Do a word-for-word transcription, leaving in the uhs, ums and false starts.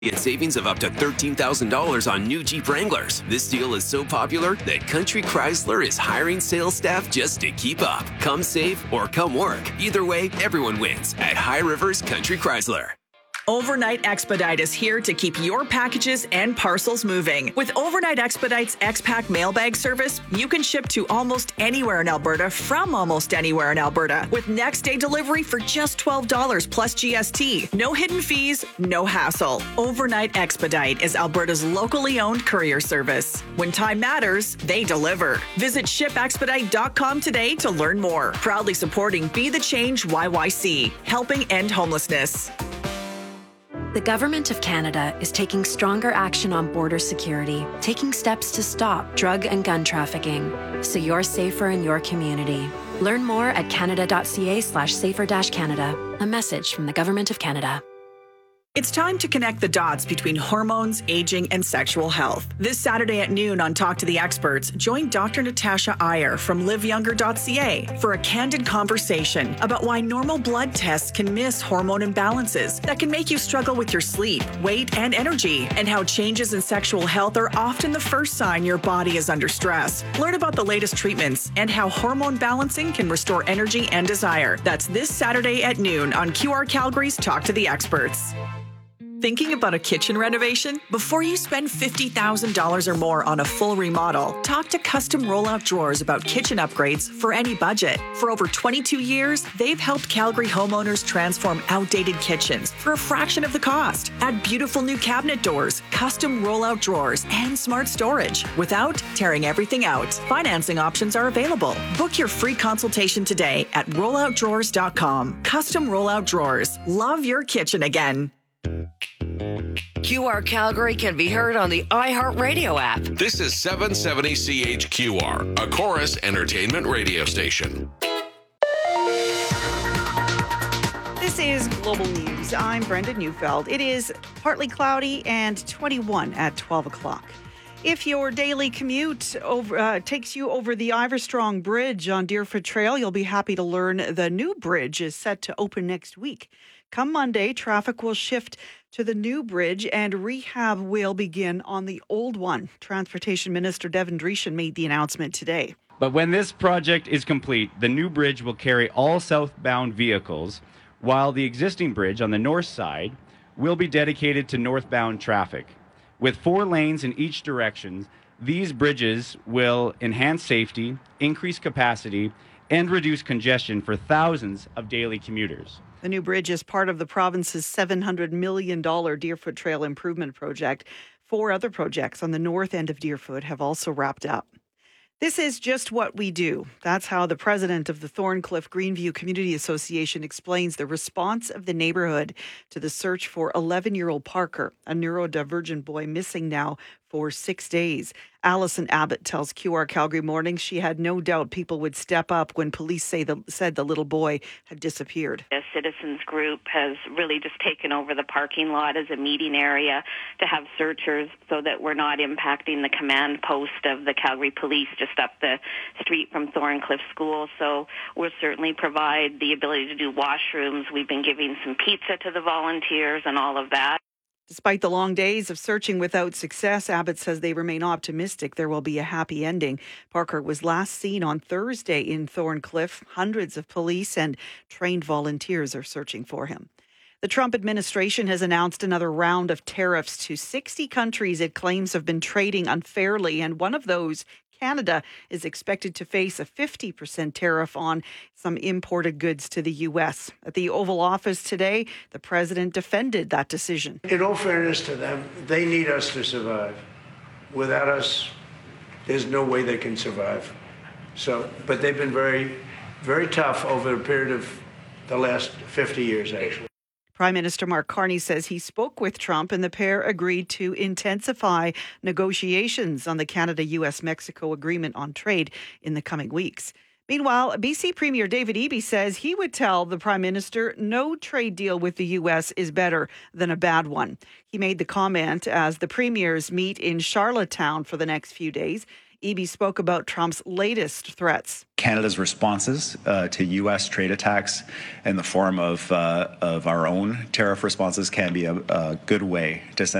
Get savings of up to thirteen thousand dollars on new Jeep Wranglers. This deal is so popular that Country Chrysler is hiring sales staff just to keep up. Come save or come work. Either way, everyone wins at High Rivers Country Chrysler. Overnight Expedite is here to keep your packages and parcels moving. With Overnight Expedite's X-Pack mailbag service, you can ship to almost anywhere in Alberta from almost anywhere in Alberta with next day delivery for just twelve dollars plus G S T. No hidden fees, no hassle. Overnight Expedite is Alberta's locally owned courier service. When time matters, they deliver. Visit ship expedite dot com today to learn more. Proudly supporting Be the Change Y Y C, helping end homelessness. The Government of Canada is taking stronger action on border security, taking steps to stop drug and gun trafficking, so you're safer in your community. Learn more at canada.ca slash safer-Canada. A message from the Government of Canada. It's time to connect the dots between hormones, aging, and sexual health. This Saturday at noon on Talk to the Experts, join Doctor Natasha Iyer from live younger dot c a for a candid conversation about why normal blood tests can miss hormone imbalances that can make you struggle with your sleep, weight, and energy, and how changes in sexual health are often the first sign your body is under stress. Learn about the latest treatments and how hormone balancing can restore energy and desire. That's this Saturday at noon on Q R Calgary's Talk to the Experts. Thinking about a kitchen renovation? Before you spend fifty thousand dollars or more on a full remodel, talk to Custom Rollout Drawers about kitchen upgrades for any budget. For over twenty-two years, they've helped Calgary homeowners transform outdated kitchens for a fraction of the cost. Add beautiful new cabinet doors, custom rollout drawers, and smart storage without tearing everything out. Financing options are available. Book your free consultation today at rollout drawers dot com. Custom Rollout Drawers. Love your kitchen again. Q R Calgary can be heard on the iHeartRadio app. This is seven seventy C H Q R, a Chorus Entertainment radio station. This is Global News. I'm Brenda Neufeld. It is partly cloudy and twenty-one at twelve o'clock. If your daily commute over, uh, takes you over the Iverstrong Bridge on Deerfoot Trail, you'll be happy to learn the new bridge is set to open next week. Come Monday, traffic will shift to the new bridge and rehab will begin on the old one. Transportation Minister Devin Dreeshen made the announcement today. But when this project is complete, the new bridge will carry all southbound vehicles, while the existing bridge on the north side will be dedicated to northbound traffic. With four lanes in each direction, these bridges will enhance safety, increase capacity, and reduce congestion for thousands of daily commuters. The new bridge is part of the province's seven hundred million dollars Deerfoot Trail Improvement Project. Four other projects on the north end of Deerfoot have also wrapped up. This is just what we do. That's how the president of the Thorncliffe Greenview Community Association explains the response of the neighborhood to the search for eleven-year-old Parker, a neurodivergent boy missing now for six days. Allison Abbott tells Q R Calgary Mornings she had no doubt people would step up when police say the, said the little boy had disappeared. A citizens group has really just taken over the parking lot as a meeting area to have searchers so that we're not impacting the command post of the Calgary Police just up the street from Thorncliffe School. So we'll certainly provide the ability to do washrooms. We've been giving some pizza to the volunteers and all of that. Despite the long days of searching without success, Abbott says they remain optimistic there will be a happy ending. Parker was last seen on Thursday in Thorncliffe. Hundreds of police and trained volunteers are searching for him. The Trump administration has announced another round of tariffs to sixty countries it claims have been trading unfairly, and one of those, Canada, is expected to face a fifty percent tariff on some imported goods to the U S. At the Oval Office today, the president defended that decision. In all fairness to them, they need us to survive. Without us, there's no way they can survive. So, but they've been very, very tough over a period of the last fifty years, actually. Prime Minister Mark Carney says he spoke with Trump and the pair agreed to intensify negotiations on the Canada-U S Mexico agreement on trade in the coming weeks. Meanwhile, B C Premier David Eby says he would tell the Prime Minister no trade deal with the U S is better than a bad one. He made the comment as the premiers meet in Charlottetown for the next few days. Eby spoke about Trump's latest threats. Canada's responses uh, to U S trade attacks in the form of uh, of our own tariff responses can be a, a good way to send